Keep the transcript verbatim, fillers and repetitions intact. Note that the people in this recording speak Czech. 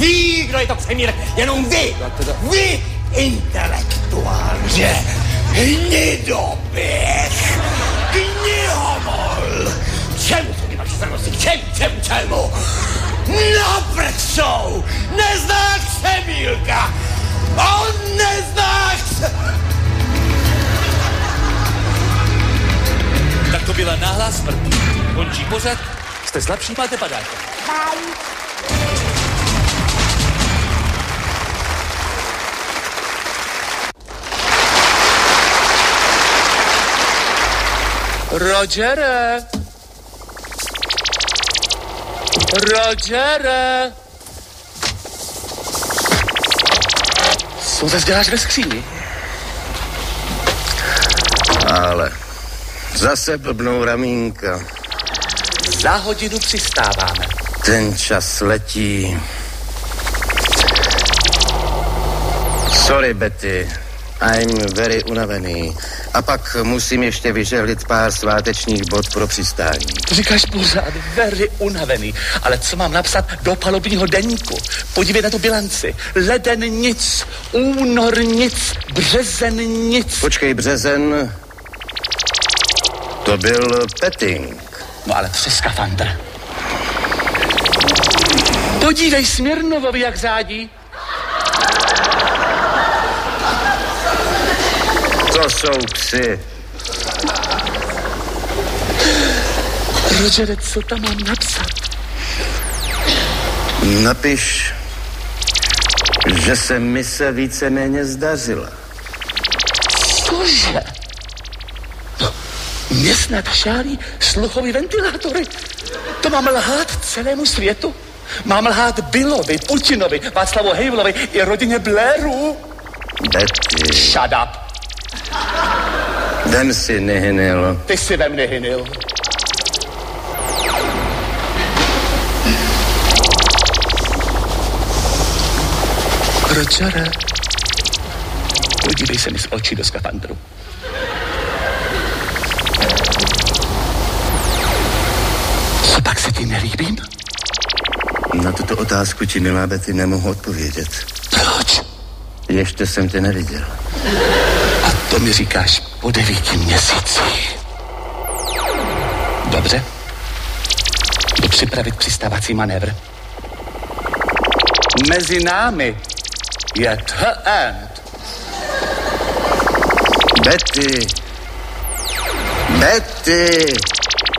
ví, kdo je to přemír, jenom vy, vy, intelektuálně, hnidoběh, knihomol. Čemu jsou ty vaši starosti? Čemu, čemu, čemu? Na prčou! Nezná Křemílka! On nezná Křemílka! Tak to byla náhlá smrt. Končí pořad, jste slabší, máte padáka. Bye. Rogere! Rogere! Co zase děláš ve skříni? Ale zase blbnou ramínka. Za hodinu přistáváme. Ten čas letí. Sorry, Betty. I'm very unavený. A pak musím ještě vyžehlit pár svátečních bod pro přistání. To říkáš pořád, very unavený. Ale co mám napsat do palubního deníku? Podívej na tu bilanci. Leden nic, únor nic, březen nic. Počkej, březen... To byl petting. No ale přes skafandr. Podívej Smirnovovi, jak řádí. To jsou psy. Rogere, co tam mám napsat? Napiš, že se mise víceméně zdařila. Cože? No, mě snad šálí sluchový ventilátory. To mám lhát celému světu? Mám lhát Billovi, Putinovi, Václavu Havlovi i rodině Blairu? Betty. Shut up. Vem si Nihil. Ty si vem Nihil. Rogere, podívej se mi z očí do skafandru. Co pak se ti nelíbím? Na tuto otázku ti, milá Betty, nemohu odpovědět. Proč? Ještě jsem tě neviděl. A to mi říkáš po devíti měsících. Dobře. Jdu připravit přistávací manévr. Mezi námi je the end. Betty. Betty.